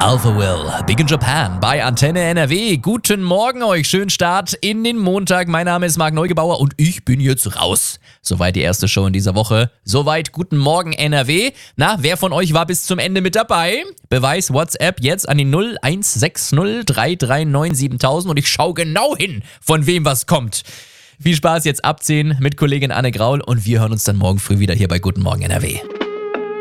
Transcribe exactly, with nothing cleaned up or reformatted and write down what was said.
Alpha Will, Big in Japan bei Antenne N R W. Guten Morgen euch, schönen Start in den Montag. Mein Name ist Marc Neugebauer und ich bin jetzt raus. Soweit die erste Show in dieser Woche. Soweit guten Morgen N R W. Na, wer von euch war bis zum Ende mit dabei? Beweis WhatsApp jetzt an die null eins sechs null drei drei neun siebentausend und ich schaue genau hin, von wem was kommt. Viel Spaß jetzt abziehen mit Kollegin Anne Graul und wir hören uns dann morgen früh wieder hier bei Guten Morgen N R W.